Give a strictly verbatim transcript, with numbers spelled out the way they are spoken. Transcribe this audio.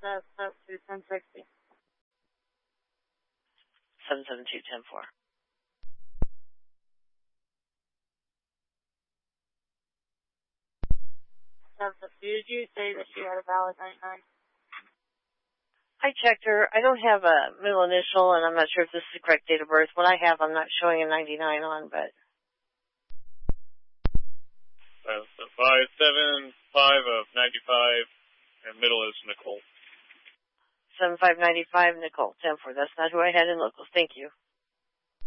That's up to ten sixty. seven seven two, ten four. That's up. Did you say that she had a valid ninety-nine? I checked her. I don't have a middle initial, and I'm not sure if this is the correct date of birth. What I have, I'm not showing a ninety-nine on, but... Uh, so five seven five of ninety-five, and middle is Nicole. seven five nine five, Nicole, ten four. That's not who I had in locals. Thank you.